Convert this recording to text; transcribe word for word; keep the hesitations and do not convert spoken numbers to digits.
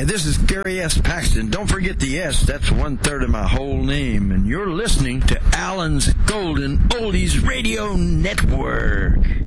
Hi, this is Gary S. Paxton. Don't forget the S, that's one-third of my whole name. And you're listening to Alan's Golden Oldies Radio Network.